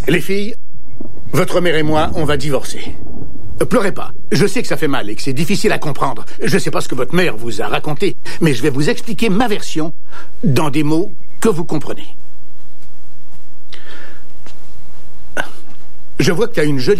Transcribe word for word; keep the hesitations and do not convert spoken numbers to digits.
Les filles, votre mère et moi, on va divorcer. Euh, Pleurez pas. Je sais que ça fait mal et que c'est difficile à comprendre. Je sais pas ce que votre mère vous a raconté, mais je vais vous expliquer ma version dans des mots que vous comprenez. Je vois que tu as une jolie...